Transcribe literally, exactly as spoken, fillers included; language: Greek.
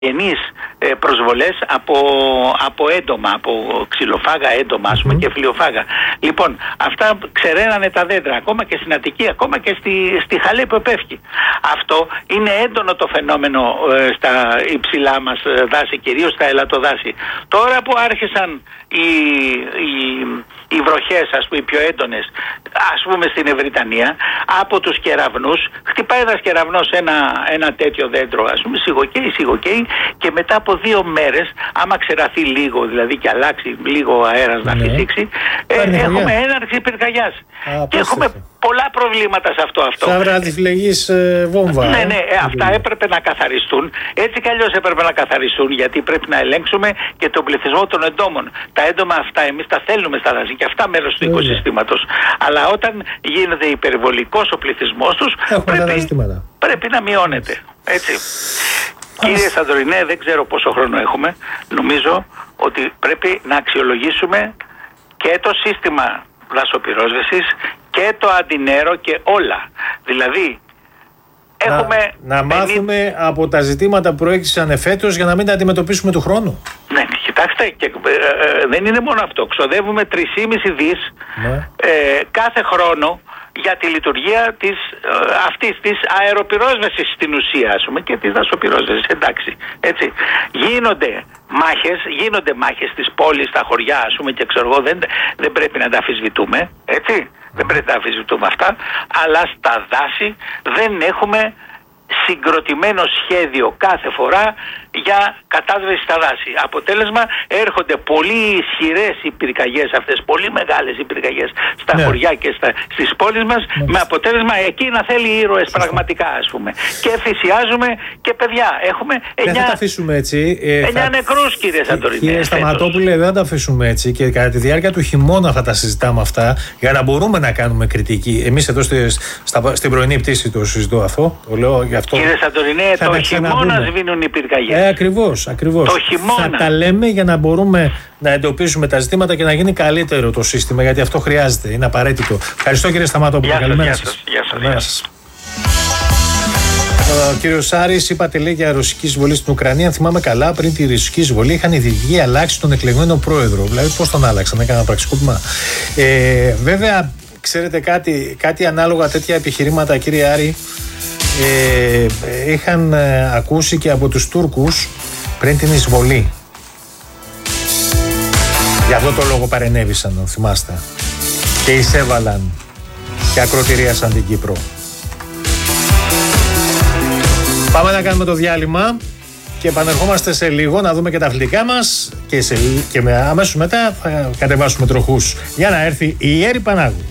γενείς προσβολές από, από έντομα, από ξυλοφάγα έντομα, ας πούμε, mm-hmm. και φλοιοφάγα. Λοιπόν, αυτά ξεραίνανε τα δέντρα, ακόμα και στην Αττική, ακόμα και στη, στη Χαλή που επέφυγε. Αυτό είναι έντονο το φαινόμενο ε, στα υψηλά μας δάση, κυρίως στα ελαττοδάση. Τώρα που άρχισαν οι, οι, οι βροχές, ας πούμε, οι πιο έντονες, ας πούμε στην Ευρυτανία, από τους κεραυνούς, χτυπάει ένας κεραυνός ένα, ένα τέτοιο δέντρο, ας πούμε, σιγοκαίει, σιγοκαίει, και μετά από δύο μέρες, άμα ξεραθεί λίγο, δηλαδή και αλλάξει λίγο ο αέρας, ναι, να φυσήξει, ε, έχουμε έναρξη πυρκαγιάς. Α, και έχουμε πολλά προβλήματα σε αυτό. αυτό. Σαν ραδιφλεγής ε, βόμβα. Ναι, ναι, ε, αυτά έπρεπε να καθαριστούν. Έτσι κι αλλιώς έπρεπε να καθαριστούν, γιατί πρέπει να ελέγξουμε και τον πληθυσμό των εντόμων. Τα έντομα αυτά εμείς τα θέλουμε στα δάση και αυτά μέρος του οικοσυστήματος. Αλλά όταν γίνεται υπερβολικός ο πληθυσμός τους, πρέπει, πρέπει να μειώνεται. Έτσι. Κύριε Σαντορινέ, δεν ξέρω πόσο χρόνο έχουμε. Νομίζω ότι πρέπει να αξιολογήσουμε και το σύστημα δασοπυρόσβεσης και το αντινέρο και όλα. Δηλαδή, να, έχουμε... Να μάθουμε από τα ζητήματα που προέκυψαν εφέτος για να μην τα αντιμετωπίσουμε του χρόνου. Ναι, κοιτάξτε, και, ε, ε, δεν είναι μόνο αυτό. Ξοδεύουμε τρία κόμμα πέντε δις ναι. ε, κάθε χρόνο για τη λειτουργία της, ε, αυτής της αεροπυρόσβεσης στην ουσία, ας πούμε, και της δασοπυρόσβεσης, εντάξει, έτσι. Γίνονται μάχες, γίνονται μάχες στις πόλεις, στα χωριά, ας πούμε, και ξέρω εγώ, δεν, δεν πρέπει να τα αμφισβητούμε, έτσι, mm. δεν πρέπει να τα αμφισβητούμε αυτά, αλλά στα δάση δεν έχουμε συγκροτημένο σχέδιο κάθε φορά για κατάσβεση στα δάση. Αποτέλεσμα, έρχονται πολύ ισχυρές οι πυρκαγιές αυτές, πολύ μεγάλες οι πυρκαγιές στα ναι. χωριά και στα, στις πόλεις μας, ναι. με αποτέλεσμα εκεί να θέλει ήρωες Σωστά. πραγματικά, ας πούμε. Και θυσιάζουμε και παιδιά. Έχουμε εννιά, δεν θα τα αφήσουμε έτσι. Ε, εννιά θα... νεκρούς, κύριε Σαντορινέ. Κύριε Σταματόπουλε, δεν θα τα αφήσουμε έτσι, και κατά τη διάρκεια του χειμώνα θα τα συζητάμε αυτά, για να μπορούμε να κάνουμε κριτική. Εμείς εδώ στη, στα, στην πρωινή πτήση το συζητώ αυτό. Το λέω γι' αυτό. Κύριε Σαντορινέ, το χειμώνα σβήνουν οι πυρκαγιές. Ε, ακριβώς, ακριβώς. Το χειμώνα. Θα τα λέμε για να μπορούμε να εντοπίσουμε τα ζητήματα και να γίνει καλύτερο το σύστημα, γιατί αυτό χρειάζεται, είναι απαραίτητο. Ευχαριστώ, κύριε Σταματόπουλο. Καλημέρα σας. Γεια σας. Ο κύριος Σάρης, είπατε, λέει, για ρωσική εισβολή στην Ουκρανία. Αν θυμάμαι καλά, πριν τη ρωσική εισβολή είχαν οι δυτικοί αλλάξει τον εκλεγμένο πρόεδρο. Δηλαδή, πώς τον άλλαξαν, έκαναν πραξικόπημα. Ε, βέβαια, ξέρετε κάτι, κάτι ανάλογα τέτοια επιχειρήματα, κύριε Άρη, Ε, είχαν ε, ακούσει και από τους Τούρκους πριν την εισβολή. Γι' αυτό το λόγο παρενέβησαν, θυμάστε, και εισέβαλαν και ακροτηρίασαν την Κύπρο. Πάμε να κάνουμε το διάλειμμα και επανερχόμαστε σε λίγο να δούμε και τα αθλητικά μας, και, σε, και με, αμέσως μετά θα κατεβάσουμε τροχούς για να έρθει η Έρη Πανάγου.